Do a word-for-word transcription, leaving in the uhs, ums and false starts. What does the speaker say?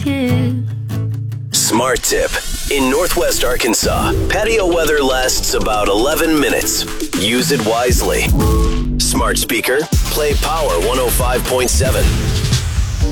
tip. Smart tip. In Northwest Arkansas, patio weather lasts about eleven minutes. Use it wisely. Smart speaker, play Power one oh five point seven.